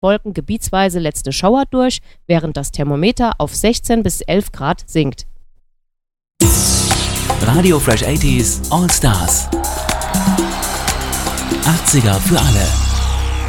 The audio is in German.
Wolken gebietsweise letzte Schauer durch, während das Thermometer auf 16 bis 11 Grad sinkt. Radio Fresh 80s All Stars. 80er für alle.